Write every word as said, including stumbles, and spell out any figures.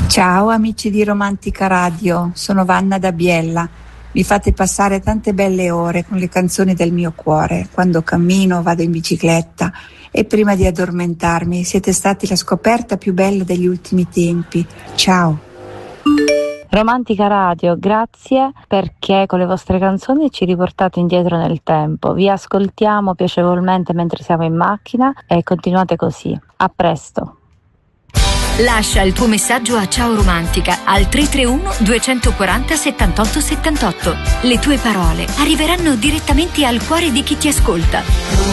Ciao amici di Romantica Radio, sono Vanna da Biella. Mi fate passare tante belle ore con le canzoni del mio cuore, quando cammino, vado in bicicletta e prima di addormentarmi. Siete stati la scoperta più bella degli ultimi tempi. Ciao. Romantica Radio, grazie perché con le vostre canzoni ci riportate indietro nel tempo. Vi ascoltiamo piacevolmente mentre siamo in macchina e continuate così. A presto. Lascia il tuo messaggio a Ciao Romantica al tre tre uno due quattro zero sette otto sette otto. Le tue parole arriveranno direttamente al cuore di chi ti ascolta.